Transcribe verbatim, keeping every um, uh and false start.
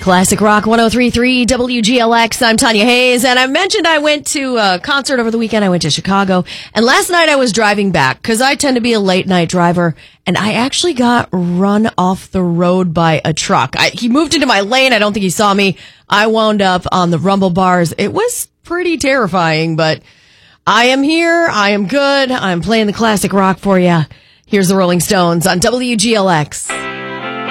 Classic Rock one oh three point three W G L X. I'm Tanya Hayes, and I mentioned I went to a concert over the weekend. I went to Chicago, and last night I was driving back because I tend to be a late night driver, and I actually got run off the road by a truck. I, he moved into my lane. I don't think he saw me. I wound up on the rumble bars. It was pretty terrifying, but I am here. I am good. I'm playing the classic rock for you. Here's the Rolling Stones on W G L X.